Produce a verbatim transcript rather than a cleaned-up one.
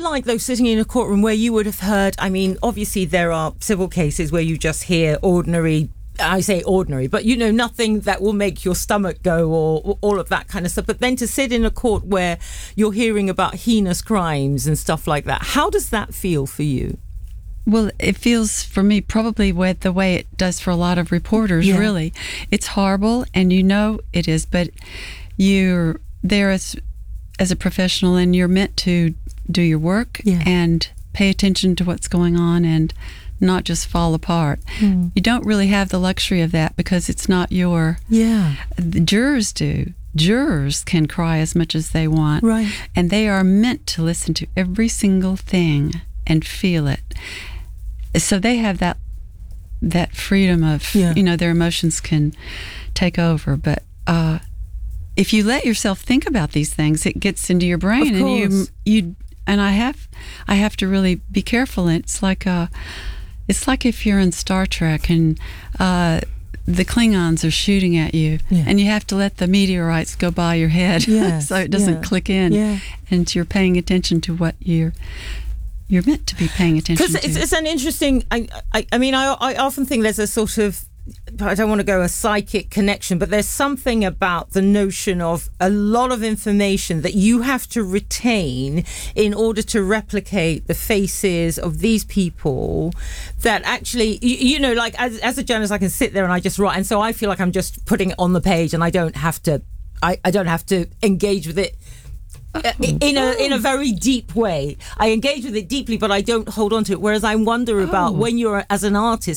like, though, sitting in a courtroom where you would have heard, I mean, obviously there are civil cases where you just hear ordinary, I say ordinary, but, you know, nothing that will make your stomach go or, or all of that kind of stuff. But then to sit in a court where you're hearing about heinous crimes and stuff like that, how does that feel for you? Well, it feels for me probably with the way it does for a lot of reporters, yeah. really. It's horrible, and you know it is, but you're there as, as a professional, and you're meant to do your work yeah. and pay attention to what's going on and not just fall apart. Mm. You don't really have the luxury of that because it's not your... Yeah. The jurors do. Jurors can cry as much as they want. Right. And they are meant to listen to every single thing and feel it. So they have that that freedom of, yeah. you know, their emotions can take over. But uh, if you let yourself think about these things, it gets into your brain, of and you you and I have I have to really be careful. It's like a, it's like if you're in Star Trek and uh, the Klingons are shooting at you, yeah. and you have to let the meteorites go by your head, yes. so it doesn't yeah. click in, yeah. and you're paying attention to what you're. You're meant to be paying attention to. Because it's, it's an interesting, I, I, I mean, I, I often think there's a sort of, I don't want to go a psychic connection, but there's something about the notion of a lot of information that you have to retain in order to replicate the faces of these people that actually, you, you know, like as, as a journalist, I can sit there and I just write. And so I feel like I'm just putting it on the page and I don't have to, I, I don't have to engage with it in a in a very deep way. I engage with it deeply, but I don't hold on to it. Whereas I wonder about oh. when you're as an artist,